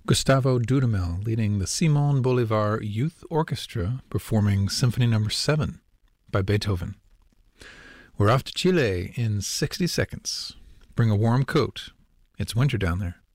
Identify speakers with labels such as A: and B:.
A: Gustavo Dudamel leading the Simon Bolivar Youth Orchestra performing Symphony No. 7 by Beethoven. We're off to Chile in 60 seconds. Bring a warm coat. It's winter down there.